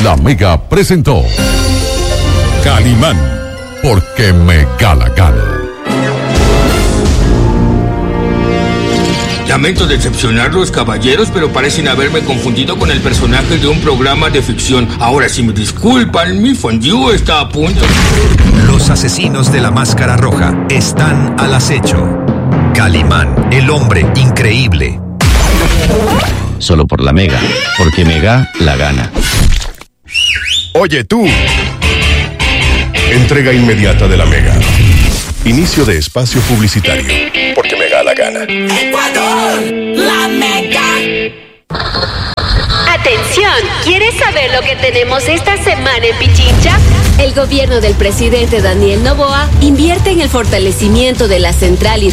La Mega presentó Calimán, porque me gana gana. Lamento decepcionarlos, caballeros, pero parecen haberme confundido con el personaje de un programa de ficción. Ahora, si me disculpan, mi fondue está a punto. Los asesinos de la máscara roja están al acecho. Calimán, el hombre increíble. Solo por la Mega, porque Mega la gana. Oye tú. Entrega inmediata de la Mega. Inicio de espacio publicitario. Porque Mega la gana. ¡Ecuador! ¡La Mega! Atención, ¿quieres saber lo que tenemos esta semana en Pichincha? El gobierno del presidente Daniel Noboa invierte en el fortalecimiento de la central